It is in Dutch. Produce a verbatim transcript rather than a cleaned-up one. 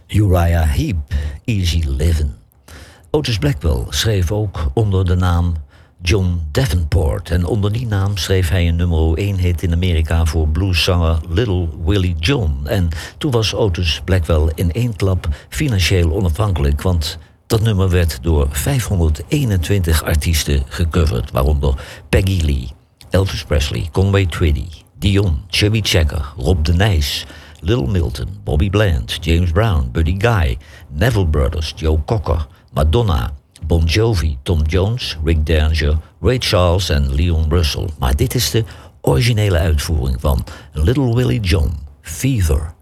Uriah Heep, Easy Livin'. Otis Blackwell schreef ook onder de naam John Davenport. En onder die naam schreef hij een nummer één hit in Amerika voor blueszanger Little Willie John. En toen was Otis Blackwell in één klap financieel onafhankelijk, want dat nummer werd door vijfhonderdeenentwintig artiesten gecoverd, waaronder Peggy Lee, Elvis Presley, Conway Twitty, Dion, Chubby Checker, Rob de Nijs, Little Milton, Bobby Bland, James Brown, Buddy Guy, Neville Brothers, Joe Cocker, Madonna, Bon Jovi, Tom Jones, Rick Derringer, Ray Charles en Leon Russell. Maar dit is de originele uitvoering van Little Willie John, Fever.